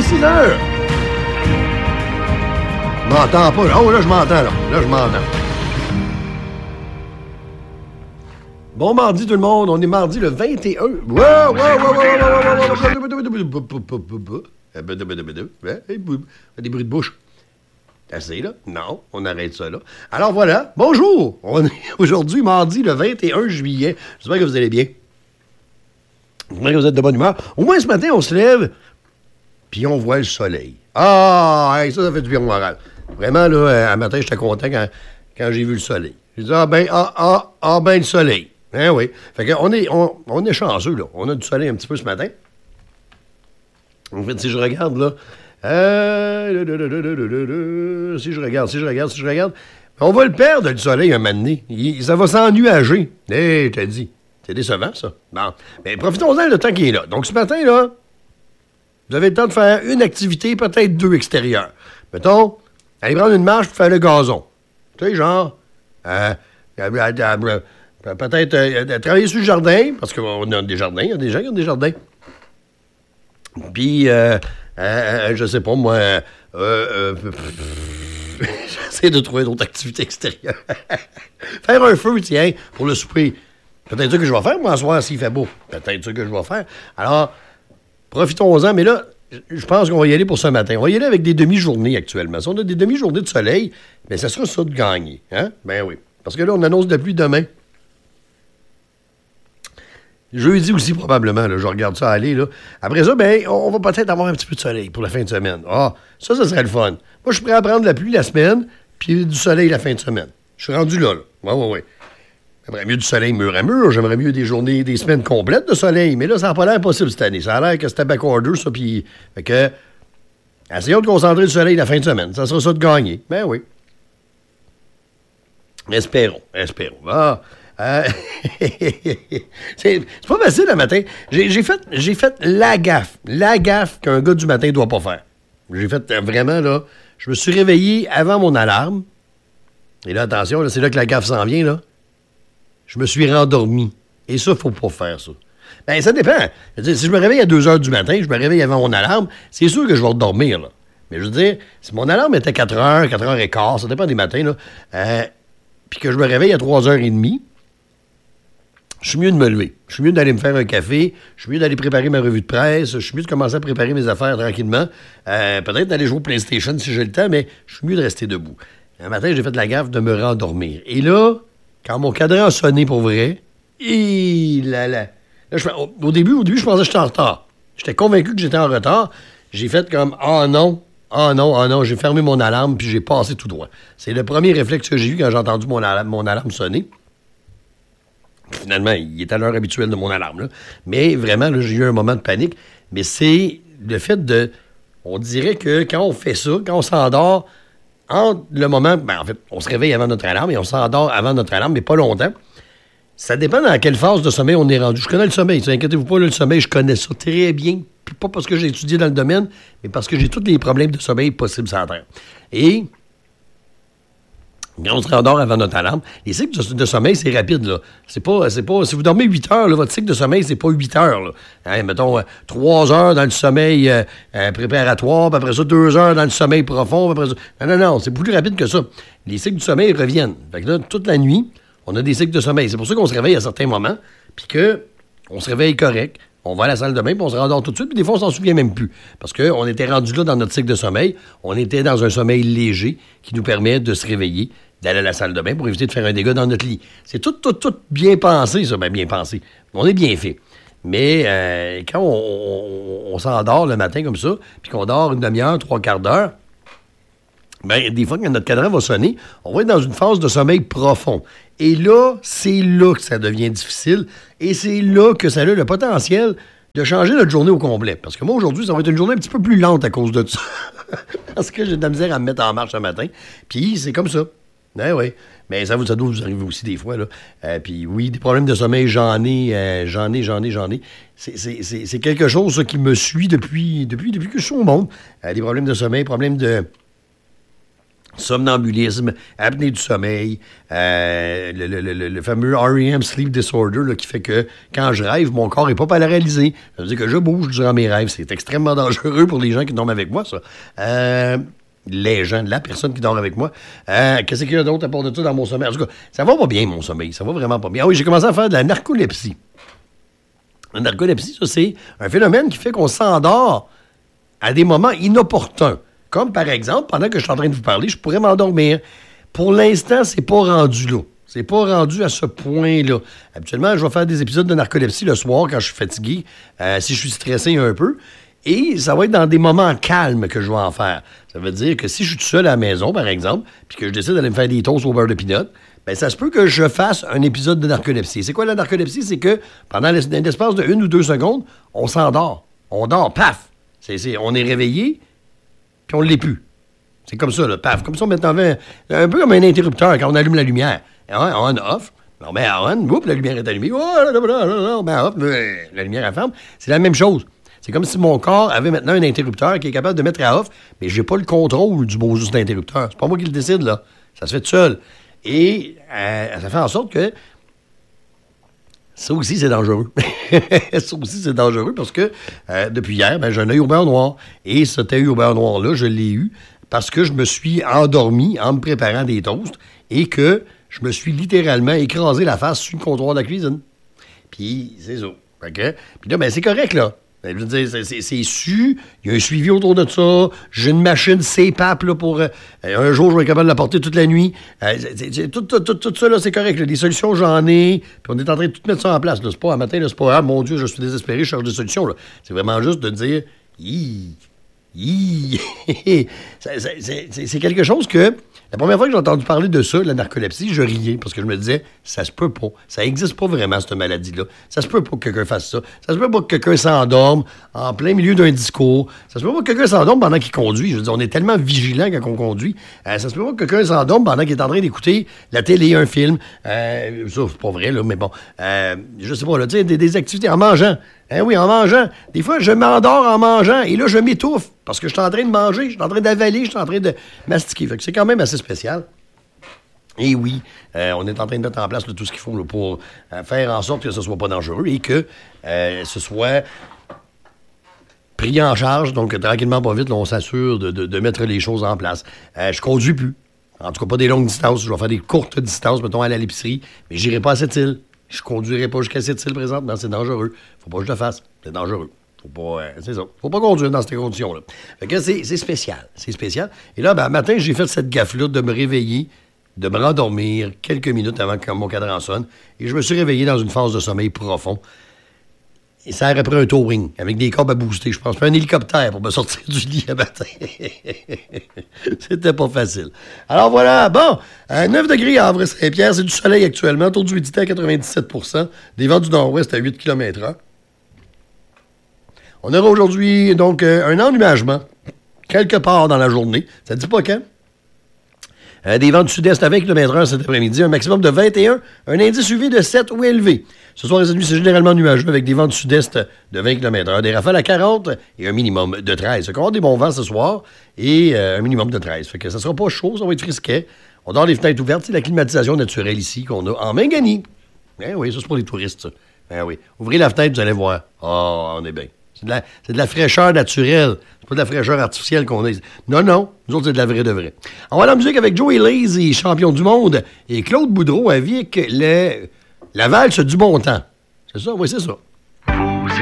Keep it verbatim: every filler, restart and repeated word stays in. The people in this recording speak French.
six heures. Je m'entends pas. Oh, là, je m'entends, là. Là, je m'entends. Bon mardi, tout le monde. On est mardi le vingt et un. Wow, wow, wow, wow, des bruits de bouche. Assez, là? Non, on arrête ça, là. Alors, voilà. Bonjour. On est aujourd'hui, mardi, le vingt et un juillet. J'espère que vous allez bien. J'espère que vous êtes de bonne humeur. Au moins, ce matin, on se lève, puis on voit le soleil. Ah, hey, ça, ça fait du bien au moral. Vraiment, là, un matin, j'étais content quand, quand j'ai vu le soleil. J'ai dit, ah, ben, ah, ah, ah, ben, le soleil. Hein, oui. Fait qu'on est, on, on est chanceux, là. On a du soleil un petit peu ce matin. En fait, si je regarde, là, euh, si je regarde, si je regarde, si je regarde, on va le perdre, le soleil, un moment donné. Il, ça va s'ennuager. Hé, hey, t'as dit. C'est décevant, ça. Bon. Mais profitons-en le temps qui est là. Donc, ce matin, là, vous avez le temps de faire une activité, peut-être deux extérieures. Mettons, aller prendre une marche pour faire le gazon. Tu sais, genre, euh, euh, peut-être euh, travailler sur le jardin, parce qu'on a des jardins, il y a des gens qui ont des jardins. Puis, euh, euh, je sais pas, moi, euh, euh, j'essaie de trouver d'autres activités extérieures. Faire un feu, tiens, pour le souper. Peut-être ça que je vais faire, moi, ce soir, s'il fait beau. Peut-être ça que je vais faire. Alors, profitons-en. Mais là, je pense qu'on va y aller pour ce matin. On va y aller avec des demi-journées actuellement. Si on a des demi-journées de soleil, bien, ça sera ça de gagner. Hein? Ben oui. Parce que là, on annonce de la pluie demain. Jeudi aussi, probablement. Là, je regarde ça aller. Là. Après ça, ben, on va peut-être avoir un petit peu de soleil pour la fin de semaine. Ah, ça, ça serait le fun. Moi, je suis prêt à prendre la pluie la semaine, puis du soleil la fin de semaine. Je suis rendu là, là. Oui, oui, oui. J'aimerais mieux du soleil mur à mur. J'aimerais mieux des journées, des semaines complètes de soleil. Mais là, ça n'a pas l'air possible cette année. Ça a l'air que c'était back-order, ça. Puis, fait que, essayons de concentrer le soleil la fin de semaine. Ça sera ça de gagner. Ben oui. Espérons, espérons. Ah, euh, c'est, c'est pas facile le matin. J'ai, j'ai, fait, j'ai fait la gaffe. La gaffe qu'un gars du matin ne doit pas faire. J'ai fait euh, vraiment, là. Je me suis réveillé avant mon alarme. Et là, attention, là, c'est là que la gaffe s'en vient, là. Je me suis rendormi. Et ça, faut pas faire ça. Bien, ça dépend. Je veux dire, si je me réveille à deux heures du matin, je me réveille avant mon alarme, c'est sûr que je vais redormir, là. Mais je veux dire, si mon alarme était quatre heures, quatre heures quinze, ça dépend des matins, là, euh, puis que je me réveille à trois heures trente, je suis mieux de me lever. Je suis mieux d'aller me faire un café, je suis mieux d'aller préparer ma revue de presse, je suis mieux de commencer à préparer mes affaires tranquillement, euh, peut-être d'aller jouer au PlayStation si j'ai le temps, mais je suis mieux de rester debout. Un matin, j'ai fait la gaffe de me rendormir. Et là, quand mon cadran a sonné pour vrai, et là, là, là je, au, au début, au début, je pensais que j'étais en retard. J'étais convaincu que j'étais en retard. J'ai fait comme, ah oh non, ah oh non, ah oh non, j'ai fermé mon alarme, puis j'ai passé tout droit. C'est le premier réflexe que j'ai eu quand j'ai entendu mon alarme, mon alarme sonner. Finalement, il est à l'heure habituelle de mon alarme, là. Mais vraiment, là, j'ai eu un moment de panique. Mais c'est le fait de... On dirait que quand on fait ça, quand on s'endort, entre le moment... Ben, en fait, on se réveille avant notre alarme et on s'endort avant notre alarme, mais pas longtemps. Ça dépend dans quelle phase de sommeil on est rendu. Je connais le sommeil, ne inquiétez-vous pas, là, le sommeil, je connais ça très bien. Puis pas parce que j'ai étudié dans le domaine, mais parce que j'ai tous les problèmes de sommeil possibles sur la Terre. Et... quand on se rendort avant notre alarme, les cycles de, de sommeil, c'est rapide, là. C'est pas, c'est pas... Si vous dormez huit heures, là, votre cycle de sommeil, c'est pas huit heures, là. Hein, mettons, euh, trois heures dans le sommeil euh, euh, préparatoire, puis après ça, deux heures dans le sommeil profond, puis après ça... Non, non, non, c'est beaucoup plus rapide que ça. Les cycles du sommeil reviennent. Fait que là, toute la nuit, on a des cycles de sommeil. C'est pour ça qu'on se réveille à certains moments, puis qu'on se réveille correct, on va à la salle de bain, puis on se rendort tout de suite, puis des fois, on s'en souvient même plus. Parce qu'on était rendu là dans notre cycle de sommeil, on était dans un sommeil léger qui nous permet de se réveiller, d'aller à la salle de bain pour éviter de faire un dégât dans notre lit. C'est tout, tout, tout bien pensé, ça. Ben, bien pensé. On est bien fait. Mais euh, quand on, on, on s'endort le matin comme ça, puis qu'on dort une demi-heure, trois quarts d'heure, ben, des fois, quand notre cadran va sonner, on va être dans une phase de sommeil profond. Et là, c'est là que ça devient difficile. Et c'est là que ça a le potentiel de changer notre journée au complet. Parce que moi, aujourd'hui, ça va être une journée un petit peu plus lente à cause de ça. Parce que j'ai de la misère à me mettre en marche ce matin. Puis, c'est comme ça. Ben oui. Mais ça, ça doit vous arriver aussi des fois, là. Euh, puis oui, des problèmes de sommeil, j'en ai, euh, j'en ai, j'en ai, j'en ai. C'est, c'est, c'est, c'est quelque chose ça, qui me suit depuis, depuis, depuis que je suis au monde. Euh, des problèmes de sommeil, problèmes de... somnambulisme, apnée du sommeil, euh, le, le, le, le fameux R E M Sleep Disorder là, qui fait que quand je rêve, mon corps n'est pas paralysé. Ça veut dire que je bouge durant mes rêves. C'est extrêmement dangereux pour les gens qui dorment avec moi, ça. Euh, les gens, la personne qui dort avec moi. Euh, qu'est-ce qu'il y a d'autre à part de ça dans mon sommeil? En tout cas, ça va pas bien, mon sommeil. Ça va vraiment pas bien. Ah oui, j'ai commencé à faire de la narcolepsie. La narcolepsie, ça, c'est un phénomène qui fait qu'on s'endort à des moments inopportuns. Comme, par exemple, pendant que je suis en train de vous parler, je pourrais m'endormir. Pour l'instant, c'est pas rendu là. C'est pas rendu à ce point-là. Habituellement, je vais faire des épisodes de narcolepsie le soir quand je suis fatigué, euh, si je suis stressé un peu. Et ça va être dans des moments calmes que je vais en faire. Ça veut dire que si je suis tout seul à la maison, par exemple, puis que je décide d'aller me faire des toasts au beurre de pinot, bien, ça se peut que je fasse un épisode de narcolepsie. C'est quoi la narcolepsie? C'est que pendant l'espace de une ou deux secondes, on s'endort. On dort, paf! C'est, c'est, on est réveillé, puis on ne l'est plus. C'est comme ça, là, paf. Comme ça, on met en un, un peu comme un interrupteur quand on allume la lumière. On, off, on met à on, oups, la lumière est allumée. Oh, là, là, là, là, on met à off, la lumière elle ferme. C'est la même chose. C'est comme si mon corps avait maintenant un interrupteur qui est capable de mettre à off, mais j'ai pas le contrôle du beau juste d'interrupteur. C'est pas moi qui le décide, là. Ça se fait tout seul. Et euh, ça fait en sorte que ça aussi, c'est dangereux. ça aussi, c'est dangereux parce que euh, depuis hier, ben, j'ai un œil au beurre noir. Et cet œil au beurre noir-là, je l'ai eu parce que je me suis endormi en me préparant des toasts et que je me suis littéralement écrasé la face sur le comptoir de la cuisine. Puis, c'est ça. Okay? Puis là, ben, c'est correct, là. Je veux dire, c'est, c'est, c'est su, il y a un suivi autour de ça, j'ai une machine C PAP là, pour... Euh, un jour, je vais être capable de la porter toute la nuit. Euh, c'est, c'est, tout, tout, tout, tout ça, là, c'est correct. Là. Des solutions, j'en ai, puis on est en train de tout mettre ça en place. Là. C'est pas un matin, là, c'est pas ah, mon Dieu, je suis désespéré, je cherche des solutions. Là. C'est vraiment juste de dire... Hi, hi. c'est, c'est, c'est, c'est quelque chose que... La première fois que j'ai entendu parler de ça, la narcolepsie, je riais parce que je me disais, ça se peut pas. Ça n'existe pas vraiment, cette maladie-là. Ça se peut pas que quelqu'un fasse ça. Ça se peut pas que quelqu'un s'endorme en plein milieu d'un discours. Ça se peut pas que quelqu'un s'endorme pendant qu'il conduit. Je veux dire, on est tellement vigilant quand on conduit. Euh, ça se peut pas que quelqu'un s'endorme pendant qu'il est en train d'écouter la télé, un film. Euh, ça, c'est pas vrai, là, mais bon. Euh, je sais pas, là, tu sais, des, des activités en mangeant. Hein, oui, en mangeant. Des fois, je m'endors en mangeant et là, je m'étouffe parce que je suis en train de manger, je suis en train d'avaler, je suis en train de mastiquer. Fait que c'est quand même assez spécial. Et oui, euh, on est en train de mettre en place là, tout ce qu'il faut là, pour euh, faire en sorte que ce ne soit pas dangereux et que euh, ce soit pris en charge. Donc, tranquillement, pas vite, là, on s'assure de, de, de mettre les choses en place. Euh, je conduis plus. En tout cas, pas des longues distances. Je vais faire des courtes distances, mettons, aller à l'épicerie, mais je n'irai pas à cette île. Je conduirai pas jusqu'à cette île présentement, c'est dangereux. Faut pas que je le fasse, c'est dangereux. Faut pas, euh, c'est ça. Faut pas conduire dans ces conditions-là. Fait que c'est, c'est spécial, c'est spécial. Et là, ben, matin, j'ai fait cette gaffe-là de me réveiller, de me rendormir quelques minutes avant que mon cadran sonne, et je me suis réveillé dans une phase de sommeil profond. Et ça aurait pris un towing, avec des cordes à booster, je pense. Pas un hélicoptère pour me sortir du lit à matin. C'était pas facile. Alors voilà, bon, à neuf degrés à Havre-Saint-Pierre, c'est du soleil actuellement, taux d'humidité à quatre-vingt-dix-sept pour cent, des vents du nord-ouest à huit kilomètres heure. On aura aujourd'hui, donc, euh, un ennuagement, quelque part dans la journée. Ça ne dit pas quand? Euh, des vents du sud-est à vingt kilomètres heure cet après-midi, un maximum de vingt et un, un indice U V de sept ou élevé. Ce soir et cette nuit, c'est généralement nuageux avec des vents du sud-est de vingt kilomètres heure, des rafales à quarante et un minimum de treize. On va avoir des bons vents ce soir et euh, un minimum de treize. Fait que ça sera pas chaud, ça va être frisquet. On dort les fenêtres ouvertes, c'est la climatisation naturelle ici qu'on a en Mingani. Ben oui, ça c'est pour les touristes, ça. Ben oui. Ouvrez la fenêtre, vous allez voir. Ah, oh, on est bien. C'est de, la, c'est de la fraîcheur naturelle. C'est pas de la fraîcheur artificielle qu'on a. Non, non. Nous autres, c'est de la vraie de vraie. On va à la musique avec Joey Lazy, champion du monde, et Claude Boudreau avec le, la valse du bon temps. C'est ça? Oui, c'est ça.